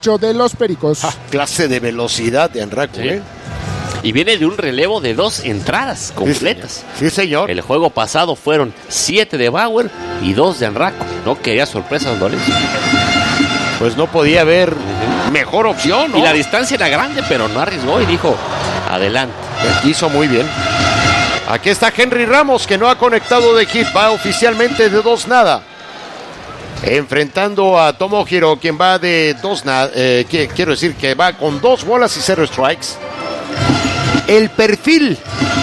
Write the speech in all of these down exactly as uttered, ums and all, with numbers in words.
de los Pericos. Ah, clase de velocidad de Anraco, sí. ¿eh? Y viene de un relevo de dos entradas completas. Sí, señor. El juego pasado fueron siete de Bauer y dos de Anraco. No quería sorpresas, Lorenzo. Pues no podía haber uh-huh. mejor opción, ¿no? Y la distancia era grande, pero no arriesgó y dijo, adelante. Hizo muy bien. Aquí está Henry Ramos, que no ha conectado de hit. Va oficialmente de dos nada. Enfrentando a Tomohiro, quien va de dos nada. Eh, que, quiero decir que va con dos bolas y cero strikes. El perfil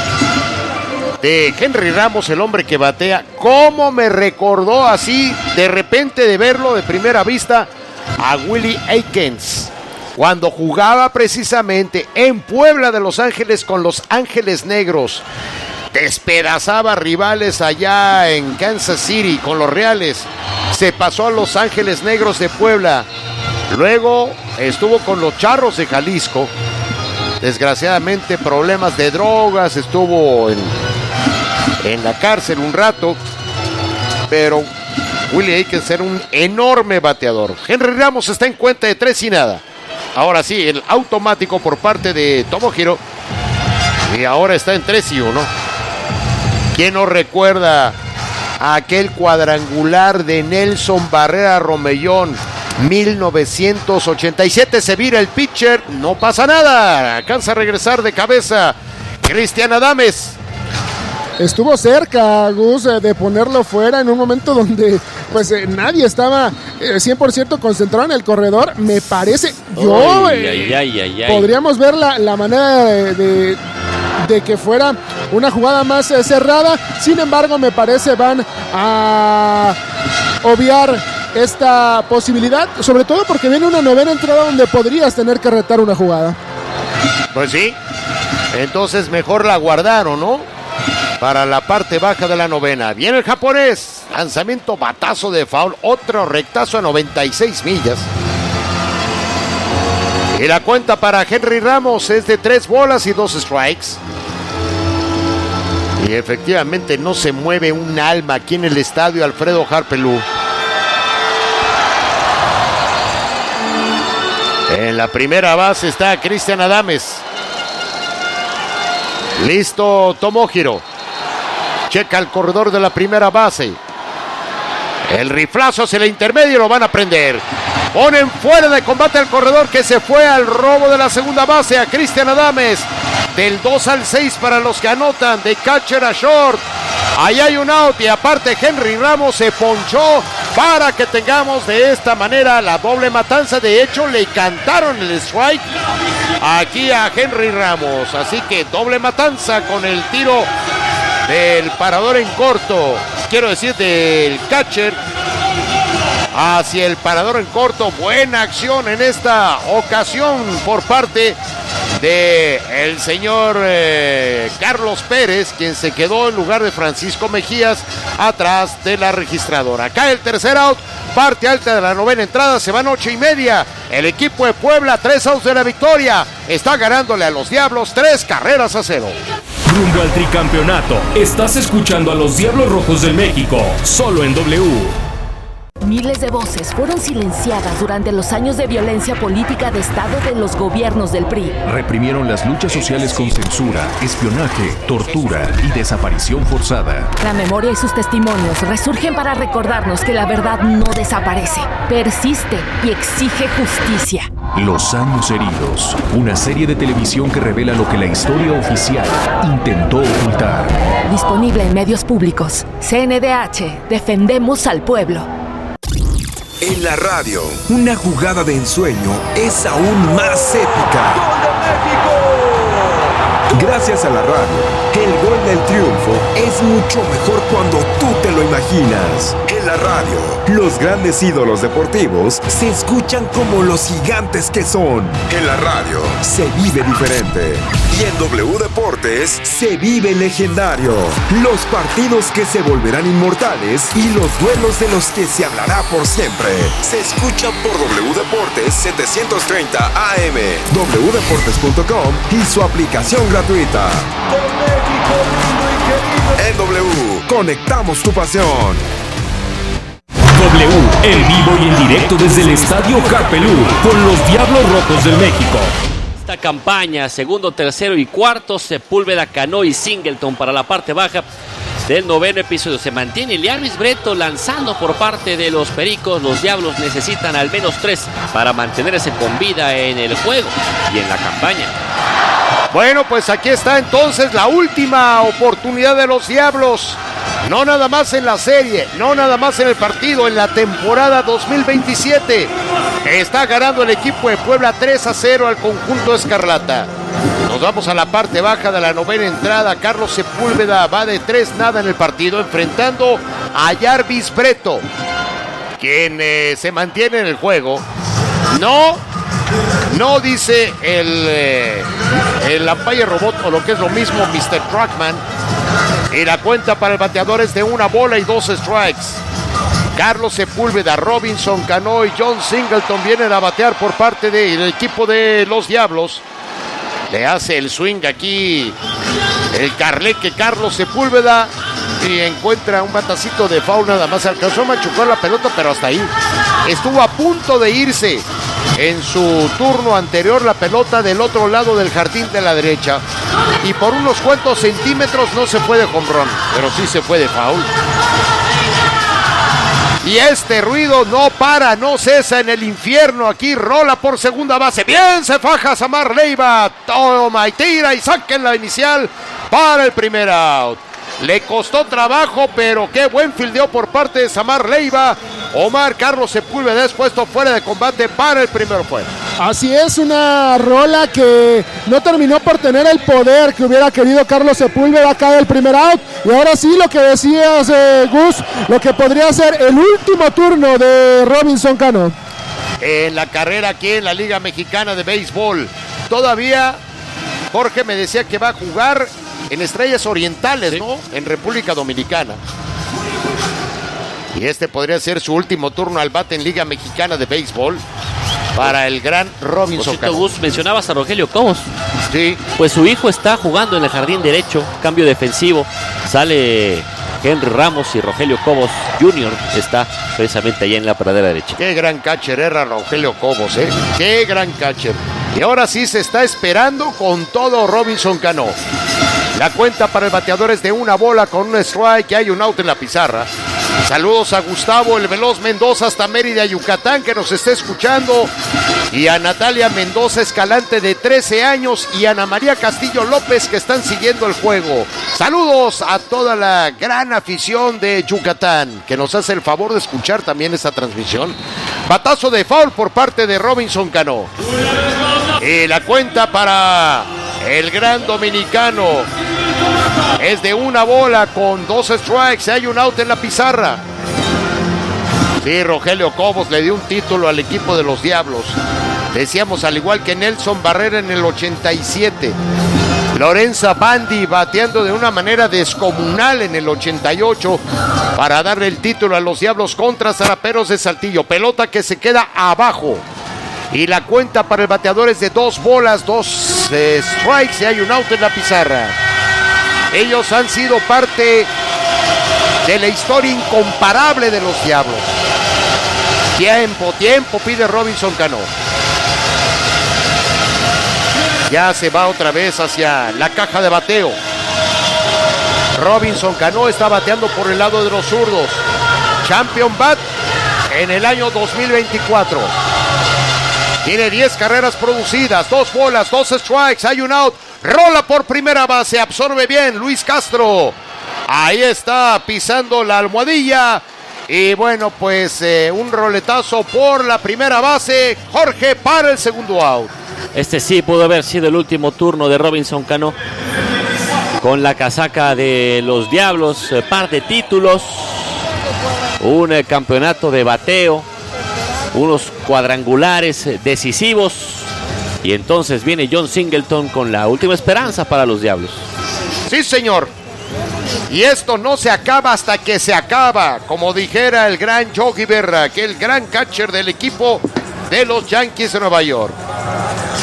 de Henry Ramos, el hombre que batea, cómo me recordó así de repente de verlo de primera vista a Willie Aikens cuando jugaba precisamente en Puebla de Los Ángeles con los Ángeles Negros. Despedazaba rivales allá en Kansas City con los Reales. Se pasó a Los Ángeles Negros de Puebla. Luego estuvo con los Charros de Jalisco. Desgraciadamente problemas de drogas, estuvo en, en la cárcel un rato, pero Willie Aikens era un enorme bateador. Henry Ramos está en cuenta de tres y nada. Ahora sí, el automático por parte de Tomohiro, y ahora está en tres y uno. ¿Quién no recuerda aquel cuadrangular de Nelson Barrera Romellón? mil novecientos ochenta y siete, se vira el pitcher, no pasa nada, alcanza a regresar de cabeza Cristian Adames. Estuvo cerca, Gus, de ponerlo fuera en un momento donde pues eh, nadie estaba eh, cien por ciento concentrado en el corredor, me parece. Yo ay, eh, ay, ay, ay, ay. podríamos ver la, la manera de, de, de que fuera una jugada más eh, cerrada, sin embargo me parece van a obviar esta posibilidad, sobre todo porque viene una novena entrada donde podrías tener que retar una jugada. Pues sí, entonces mejor la guardaron, ¿no? Para la parte baja de la novena. Viene el japonés, lanzamiento batazo de foul, otro rectazo a noventa y seis millas. Y la cuenta para Henry Ramos es de tres bolas y dos strikes. Y efectivamente no se mueve un alma aquí en el estadio Alfredo Harpelú. En la primera base está Cristian Adames. Listo Tomohiro. Checa el corredor de la primera base. El riflazo hacia el intermedio, lo van a prender. Ponen fuera de combate al corredor que se fue al robo de la segunda base a Cristian Adames. Del dos al seis para los que anotan, de catcher a short. Ahí hay un out y aparte Henry Ramos se ponchó para que tengamos de esta manera la doble matanza. De hecho le cantaron el strike aquí a Henry Ramos. Así que doble matanza con el tiro del parador en corto. Quiero decir del catcher hacia el parador en corto. Buena acción en esta ocasión por parte de el señor eh, Carlos Pérez, quien se quedó en lugar de Francisco Mejías atrás de la registradora. Acá el tercer out, parte alta de la novena entrada, se van ocho y media. El equipo de Puebla, tres outs de la victoria, está ganándole a los Diablos tres carreras a cero. Rumbo al tricampeonato, estás escuchando a los Diablos Rojos del México, solo en W. Miles de voces fueron silenciadas durante los años de violencia política de Estado de los gobiernos del P R I. Reprimieron las luchas sociales con censura, espionaje, tortura y desaparición forzada. La memoria y sus testimonios resurgen para recordarnos que la verdad no desaparece, persiste y exige justicia. Los años heridos, una serie de televisión que revela lo que la historia oficial intentó ocultar. Disponible en medios públicos. C N D H, defendemos al pueblo. En la radio, una jugada de ensueño es aún más épica. ¡Gol de México! Gracias a la radio, el gol del triunfo es mucho mejor cuando tú te lo imaginas. En la radio, los grandes ídolos deportivos se escuchan como los gigantes que son. En la radio, se vive diferente. Y en W Deportes, se vive legendario. Los partidos que se volverán inmortales y los duelos de los que se hablará por siempre. Se escuchan por W Deportes setecientos treinta A M, w deportes punto com y su aplicación gratuita. Por México lindo y querido. En W, conectamos tu pasión. W, en vivo y en directo desde el Estadio Carpelú, con los Diablos Rojos del México. Esta campaña, segundo, tercero y cuarto, Sepúlveda, Cano y Singleton para la parte baja del noveno episodio. Se mantiene Liarvis Breto lanzando por parte de los Pericos. Los Diablos necesitan al menos tres para mantenerse con vida en el juego y en la campaña. Bueno, pues aquí está entonces la última oportunidad de los Diablos. No nada más en la serie, no nada más en el partido, en la temporada dos mil veintisiete. Está ganando el equipo de Puebla tres a cero al conjunto escarlata. Nos vamos a la parte baja de la novena entrada. Carlos Sepúlveda va de tres nada en el partido, enfrentando a Liarvis Breto, quien eh, se mantiene en el juego. No, no dice el, eh, el umpire robot, o lo que es lo mismo, mister Truckman. Y la cuenta para el bateador es de una bola y dos strikes. Carlos Sepúlveda, Robinson Cano y John Singleton vienen a batear por parte del equipo de los Diablos. Le hace el swing aquí el carleque Carlos Sepúlveda y encuentra un batacito de foul, nada más alcanzó a machucar la pelota, pero hasta ahí. Estuvo a punto de irse en su turno anterior la pelota del otro lado del jardín de la derecha y por unos cuantos centímetros no se fue de home run, pero sí se fue de foul. Y este ruido no para, no cesa en el infierno. Aquí rola por segunda base. Bien se faja Samar Leiva. Toma y tira y saquen la inicial para el primer out. Le costó trabajo, pero qué buen fildeo por parte de Samar Leiva. Omar Carlos Sepúlveda es puesto fuera de combate para el primer fuera. Así es, una rola que no terminó por tener el poder que hubiera querido Carlos Sepúlveda acá del primer out. Y ahora sí, lo que decías, eh, Gus, lo que podría ser el último turno de Robinson Cano. En la carrera aquí en la Liga Mexicana de Béisbol. Todavía Jorge me decía que va a jugar en Estrellas Orientales, sí, ¿no? En República Dominicana. Y este podría ser su último turno al bate en Liga Mexicana de Béisbol para el gran Robinson Cano. Gus, mencionabas a Rogelio Cobos. Sí. Pues su hijo está jugando en el jardín derecho, cambio defensivo. Sale Henry Ramos y Rogelio Cobos junior está precisamente allá en la pradera derecha. Qué gran catcher era Rogelio Cobos, ¿eh? Qué gran catcher. Y ahora sí se está esperando con todo Robinson Cano. La cuenta para el bateador es de una bola con un strike y hay un out en la pizarra. Saludos a Gustavo el Veloz Mendoza hasta Mérida, Yucatán, que nos está escuchando. Y a Natalia Mendoza Escalante de trece años y Ana María Castillo López que están siguiendo el juego. Saludos a toda la gran afición de Yucatán que nos hace el favor de escuchar también esta transmisión. Batazo de foul por parte de Robinson Cano. Y la cuenta para el gran dominicano es de una bola con dos strikes. Hay un out en la pizarra. Sí, Rogelio Cobos le dio un título al equipo de los Diablos. Decíamos, al igual que Nelson Barrera en el ochenta y siete. Lorenza Bandi bateando de una manera descomunal en el ochenta y ocho para darle el título a los Diablos contra Zaraperos de Saltillo. Pelota que se queda abajo. Y la cuenta para el bateador es de dos bolas, dos eh, strikes y hay un out en la pizarra. Ellos han sido parte de la historia incomparable de los Diablos. Tiempo, tiempo, pide Robinson Cano. Ya se va otra vez hacia la caja de bateo. Robinson Cano está bateando por el lado de los zurdos. Champion bat en el año dos mil veinticuatro. Tiene diez carreras producidas, dos bolas, dos strikes, hay un out. Rola por primera base, absorbe bien Luis Castro. Ahí está pisando la almohadilla. Y bueno, pues eh, un roletazo por la primera base. Jorge para el segundo out. Este sí pudo haber sido el último turno de Robinson Cano con la casaca de los Diablos. Eh, par de títulos, un eh, campeonato de bateo, unos cuadrangulares decisivos. Y entonces viene John Singleton con la última esperanza para los Diablos. Sí, señor. Y esto no se acaba hasta que se acaba, como dijera el gran Yogi Berra, que el gran catcher del equipo de los Yankees de Nueva York.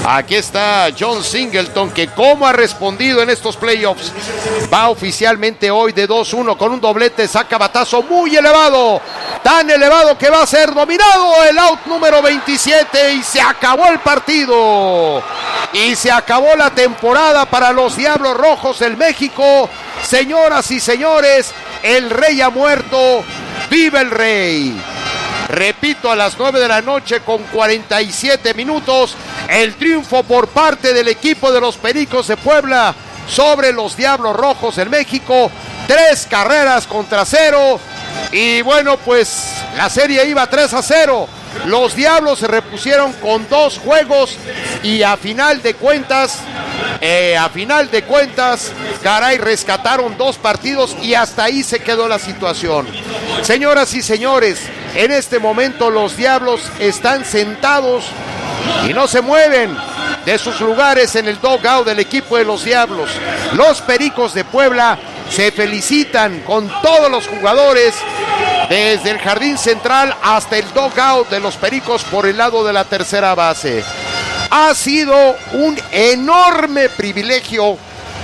Aquí está John Singleton, que como ha respondido en estos playoffs. Va oficialmente hoy de dos uno con un doblete, saca batazo muy elevado. Tan elevado que va a ser dominado el out número veintisiete y se acabó el partido. Y se acabó la temporada para los Diablos Rojos del México. Señoras y señores, el rey ha muerto. ¡Viva el rey! Repito, a las nueve de la noche con cuarenta y siete minutos, el triunfo por parte del equipo de los Pericos de Puebla sobre los Diablos Rojos del México. Tres carreras contra cero. Y bueno, pues la serie iba tres a cero. Los Diablos se repusieron con dos juegos y a final de cuentas, eh, a final de cuentas, caray, rescataron dos partidos y hasta ahí se quedó la situación. Señoras y señores, en este momento los Diablos están sentados y no se mueven de sus lugares en el dugout del equipo de los Diablos. Los Pericos de Puebla se felicitan con todos los jugadores, desde el jardín central hasta el dugout de los Pericos por el lado de la tercera base. Ha sido un enorme privilegio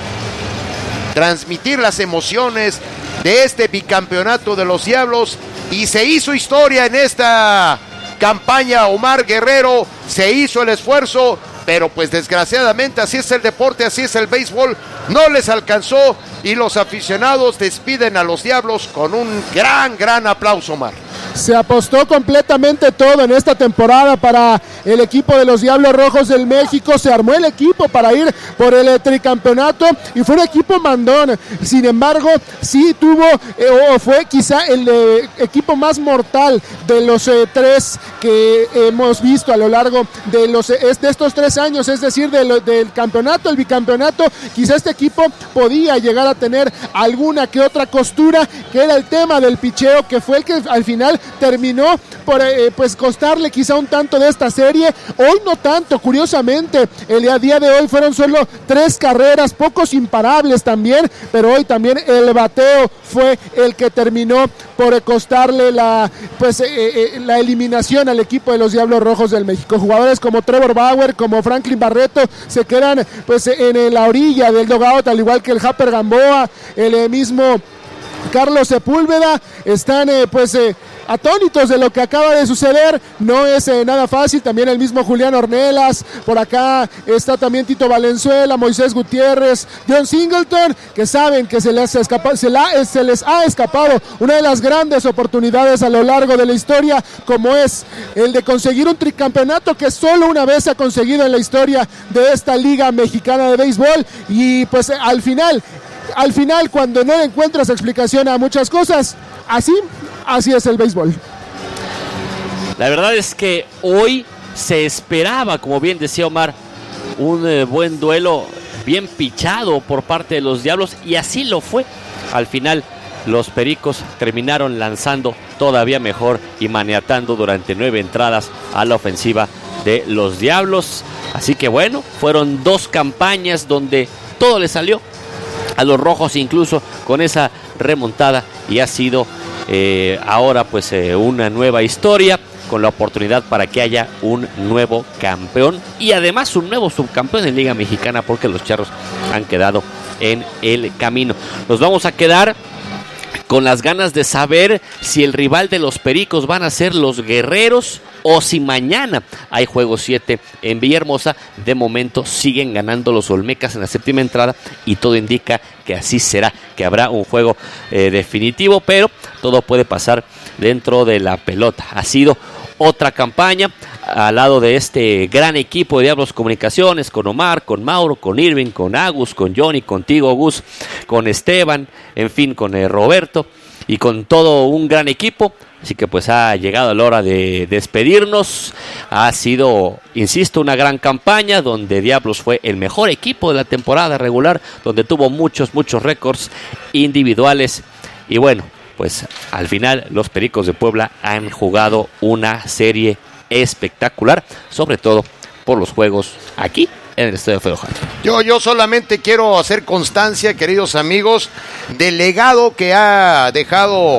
transmitir las emociones de este bicampeonato de los Diablos y se hizo historia en esta campaña. Omar Guerrero, se hizo el esfuerzo, pero pues desgraciadamente así es el deporte, así es el béisbol, no les alcanzó y los aficionados despiden a los Diablos con un gran, gran aplauso, Omar. Se apostó completamente todo en esta temporada para el equipo de los Diablos Rojos del México. Se armó el equipo para ir por el tricampeonato y fue un equipo mandón. Sin embargo, sí tuvo eh, o fue quizá el eh, equipo más mortal de los eh, tres que hemos visto a lo largo de, los, eh, de estos tres años, es decir, de lo, del campeonato, el bicampeonato. Quizá este equipo podía llegar a tener alguna que otra costura, que era el tema del picheo, que fue el que al final terminó por eh, pues costarle quizá un tanto de esta serie. Hoy no tanto, curiosamente, el día de hoy fueron solo tres carreras, pocos imparables también, pero hoy también el bateo fue el que terminó por costarle la pues eh, eh, la eliminación al equipo de los Diablos Rojos del México. Jugadores como Trevor Bauer, como Franklin Barreto se quedan pues en la orilla del dugout, al igual que el Japper Gamboa, el eh, mismo Carlos Sepúlveda, están eh, pues eh, atónitos de lo que acaba de suceder. No es eh, nada fácil. También el mismo Julián Ornelas, por acá está también Tito Valenzuela, Moisés Gutiérrez, John Singleton, que saben que se les, escapa, se, la, se les ha escapado una de las grandes oportunidades a lo largo de la historia, como es el de conseguir un tricampeonato que solo una vez se ha conseguido en la historia de esta Liga Mexicana de Béisbol. Y pues eh, al final Al final, cuando no encuentras explicación a muchas cosas, así, así es el béisbol. La verdad es que hoy se esperaba, como bien decía Omar, un eh, buen duelo, bien pichado por parte de los Diablos, y así lo fue. Al final, los Pericos terminaron lanzando todavía mejor y maniatando durante nueve entradas a la ofensiva de los Diablos. Así que bueno, fueron dos campañas donde todo le salió a los rojos, incluso con esa remontada, y ha sido eh, ahora pues eh, una nueva historia con la oportunidad para que haya un nuevo campeón y además un nuevo subcampeón en Liga Mexicana, porque los Charros han quedado en el camino. Nos vamos a quedar con las ganas de saber si el rival de los Pericos van a ser los Guerreros o si mañana hay juego siete en Villahermosa. De momento siguen ganando los Olmecas en la séptima entrada y todo indica que así será, que habrá un juego eh, definitivo, pero todo puede pasar dentro de la pelota. Ha sido otra campaña al lado de este gran equipo de Diablos Comunicaciones, con Omar, con Mauro, con Irving, con Agus, con Johnny, contigo Gus, con Esteban, en fin, con eh, Roberto y con todo un gran equipo. Así que pues ha llegado la hora de despedirnos. Ha sido, insisto, una gran campaña donde Diablos fue el mejor equipo de la temporada regular, donde tuvo muchos, muchos récords individuales. Y bueno, pues al final los Pericos de Puebla han jugado una serie espectacular, sobre todo por los juegos aquí en el Estadio Feo Jara. Yo, yo solamente quiero hacer constancia, queridos amigos, del legado que ha dejado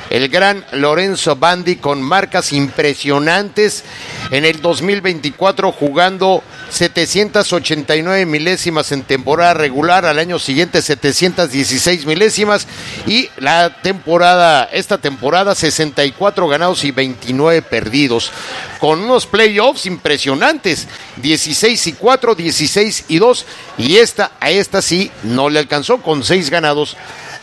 el gran Lorenzo Bandi, con marcas impresionantes en el dos mil veinticuatro, jugando setecientas ochenta y nueve milésimas en temporada regular, al año siguiente setecientas dieciséis milésimas, y la temporada, esta temporada sesenta y cuatro ganados y veintinueve perdidos, con unos playoffs impresionantes, dieciséis y cuatro, dieciséis y dos, y esta, a esta sí no le alcanzó, con seis ganados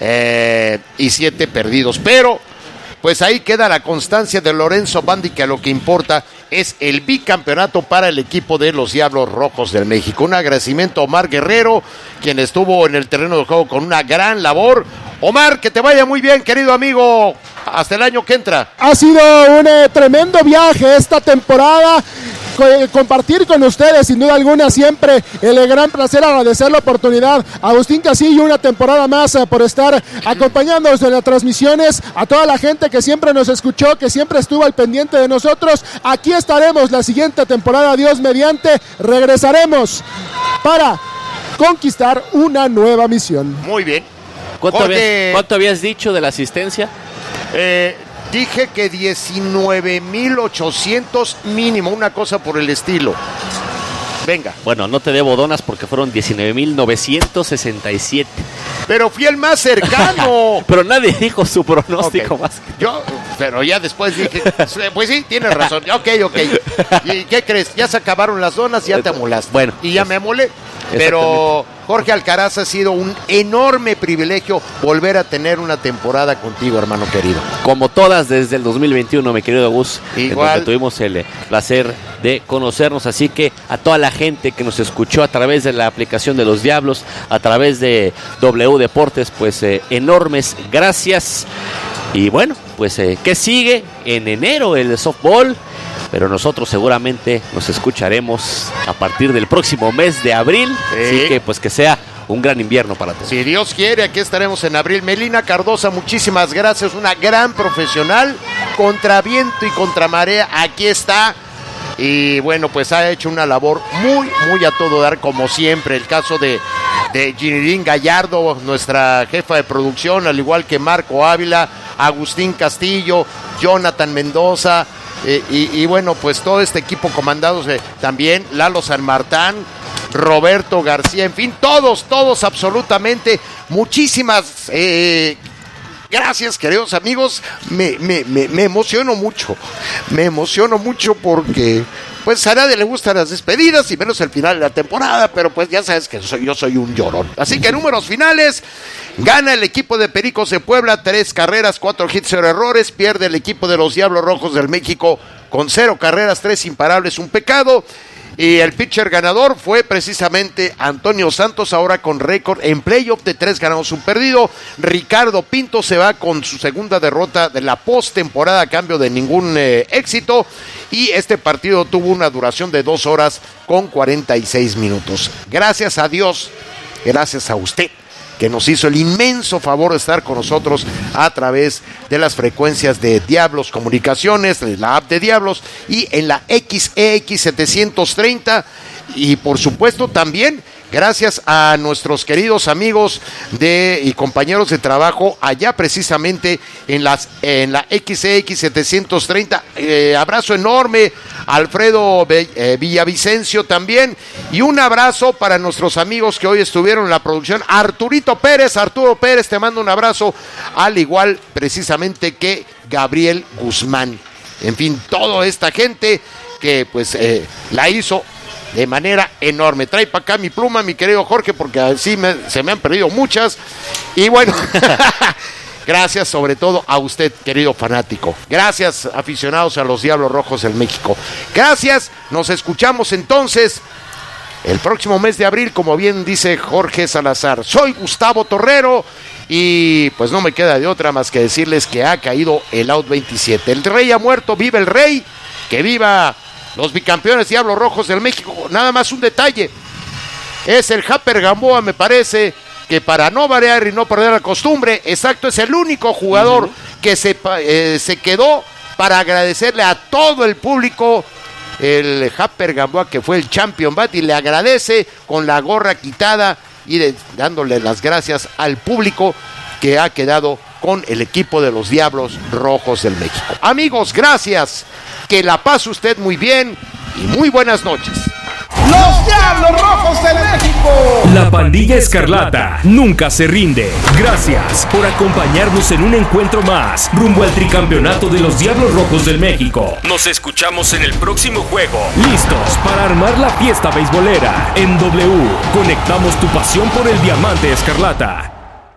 eh, y siete perdidos, pero pues ahí queda la constancia de Lorenzo Bandi, que a lo que importa es el bicampeonato para el equipo de los Diablos Rojos del México. Un agradecimiento a Omar Guerrero, quien estuvo en el terreno de juego con una gran labor. Omar, que te vaya muy bien, querido amigo, hasta el año que entra. Ha sido un eh, tremendo viaje esta temporada. Compartir con ustedes, sin duda alguna, siempre el gran placer, agradecer la oportunidad a Agustín Castillo, una temporada más, por estar acompañándonos en las transmisiones, a toda la gente que siempre nos escuchó, que siempre estuvo al pendiente de nosotros. Aquí estaremos la siguiente temporada, Dios mediante, regresaremos para conquistar una nueva misión. Muy bien. ¿Cuánto, habías, ¿cuánto habías dicho de la asistencia? Eh... Dije que diecinueve mil ochocientos mínimo, una cosa por el estilo. Venga. Bueno, no te debo donas porque fueron diecinueve mil novecientos sesenta y siete. Pero fui el más cercano. Pero nadie dijo su pronóstico okay. más. Que... Yo, pero ya después dije, pues sí, tienes razón. Ok, ok. ¿Y qué crees? Ya se acabaron las donas y ya te amolaste. Bueno. Y ya me amolé. Pero Jorge Alcaraz, ha sido un enorme privilegio volver a tener una temporada contigo, hermano querido. Como todas desde el dos mil veintiuno, mi querido Gus. Igual. En donde tuvimos el placer de conocernos. Así que a toda la gente que nos escuchó a través de la aplicación de los Diablos, a través de W Deportes, pues eh, enormes gracias. Y bueno, pues eh, ¿qué sigue? En enero el softball. Pero nosotros seguramente nos escucharemos a partir del próximo mes de abril. Sí. Así que pues que sea un gran invierno para todos. Si Dios quiere, aquí estaremos en abril. Melina Cardosa, muchísimas gracias. Una gran profesional, contra viento y contra marea. Aquí está. Y bueno, pues ha hecho una labor muy, muy a todo dar, como siempre. El caso de, de Ginirín Gallardo, nuestra jefa de producción, al igual que Marco Ávila, Agustín Castillo, Jonathan Mendoza. Eh, y, y bueno, pues todo este equipo comandados de, también Lalo San Martán, Roberto García, en fin, todos, todos absolutamente, muchísimas eh, gracias, queridos amigos. Me, me, me, me emociono mucho, me emociono mucho porque pues a nadie le gustan las despedidas y menos el final de la temporada, pero pues ya sabes que soy, yo soy un llorón. Así que números finales: gana el equipo de Pericos de Puebla, tres carreras, cuatro hits, cero errores. Pierde el equipo de los Diablos Rojos del México con cero carreras, tres imparables, un pecado. Y el pitcher ganador fue precisamente Antonio Santos, ahora con récord en playoff de tres ganados, un perdido. Ricardo Pinto se va con su segunda derrota de la postemporada a cambio de ningún eh, éxito. Y este partido tuvo una duración de dos horas con cuarenta y seis minutos. Gracias a Dios, gracias a usted, que nos hizo el inmenso favor de estar con nosotros a través de las frecuencias de Diablos Comunicaciones, de la app de Diablos y en la X E X setecientos treinta. Y por supuesto también gracias a nuestros queridos amigos de y compañeros de trabajo allá precisamente en las en la X E X setecientos treinta. Eh, abrazo enorme a Alfredo eh, Villavicencio también, y un abrazo para nuestros amigos que hoy estuvieron en la producción. Arturito Pérez, Arturo Pérez, te mando un abrazo, al igual precisamente que Gabriel Guzmán. En fin, toda esta gente que pues eh, la hizo de manera enorme. Trae para acá mi pluma, mi querido Jorge, porque así me, se me han perdido muchas. Y bueno, gracias sobre todo a usted, querido fanático. Gracias, aficionados a los Diablos Rojos del México. Gracias, nos escuchamos entonces el próximo mes de abril, como bien dice Jorge Salazar. Soy Gustavo Torrero y pues no me queda de otra más que decirles que ha caído el out veintisiete. El rey ha muerto, viva el rey, que viva los bicampeones Diablos Rojos del México. Nada más un detalle: es el Japper Gamboa, me parece, que para no variar y no perder la costumbre, exacto, es el único jugador uh-huh. que se, eh, se quedó para agradecerle a todo el público, el Japper Gamboa, que fue el Champion Bat, y le agradece con la gorra quitada y de, dándole las gracias al público que ha quedado con el equipo de los Diablos Rojos del México. Amigos, gracias. Que la pase usted muy bien y muy buenas noches. ¡Los Diablos Rojos de México! La pandilla escarlata nunca se rinde. Gracias por acompañarnos en un encuentro más rumbo al tricampeonato de los Diablos Rojos del México. Nos escuchamos en el próximo juego. Listos para armar la fiesta beisbolera. En W, conectamos tu pasión por el diamante escarlata.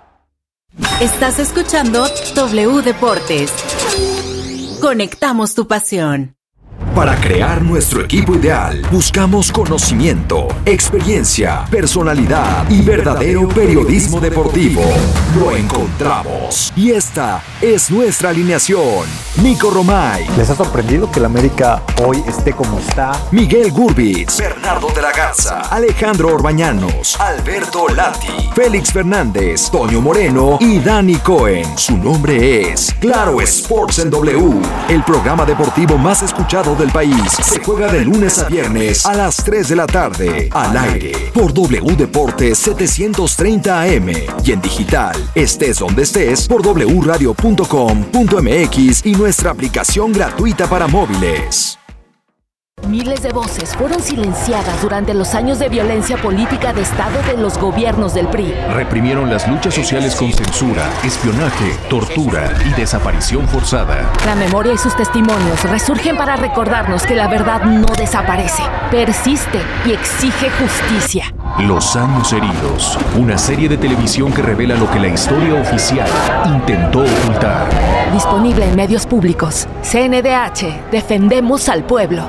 Estás escuchando W Deportes. Conectamos tu pasión. Para crear nuestro equipo ideal, buscamos conocimiento, experiencia, personalidad y verdadero periodismo deportivo. Lo encontramos. Y esta es nuestra alineación. Nico Romay. ¿Les ha sorprendido que el América hoy esté como está? Miguel Gurbitz. Bernardo de la Garza. Alejandro Orbañanos. Alberto Lati. Félix Fernández. Toño Moreno y Dani Cohen. Su nombre es Claro Sports en W. El programa deportivo más escuchado del país. Se juega de lunes a viernes a las tres de la tarde. Al aire por W Deportes setecientos treinta A M y en digital, estés donde estés, por w radio punto com punto m x y nuestra aplicación gratuita para móviles. Miles de voces fueron silenciadas durante los años de violencia política de Estado de los gobiernos del P R I. Reprimieron las luchas sociales con censura, espionaje, tortura y desaparición forzada. La memoria y sus testimonios resurgen para recordarnos que la verdad no desaparece, persiste y exige justicia. Los años heridos, una serie de televisión que revela lo que la historia oficial intentó ocultar. Disponible en medios públicos. C N D H, defendemos al pueblo.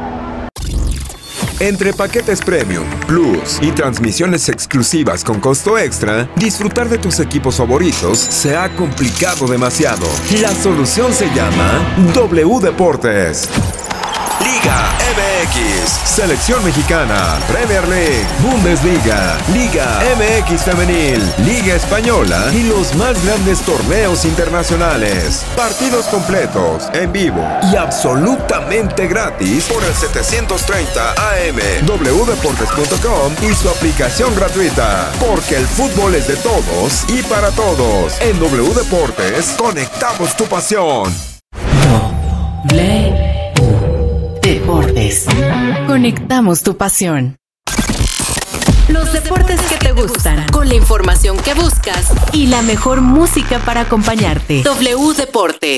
Entre paquetes Premium, Plus y transmisiones exclusivas con costo extra, disfrutar de tus equipos favoritos se ha complicado demasiado. La solución se llama W Deportes. Liga M X, Selección Mexicana, Premier League, Bundesliga, Liga M X Femenil, Liga Española y los más grandes torneos internacionales. Partidos completos, en vivo y absolutamente gratis por el setecientos treinta A M, w deportes punto com y su aplicación gratuita. Porque el fútbol es de todos y para todos. En W Deportes, conectamos tu pasión. W Deportes. Conectamos tu pasión. Los deportes que te gustan, con la información que buscas y la mejor música para acompañarte. W Deportes.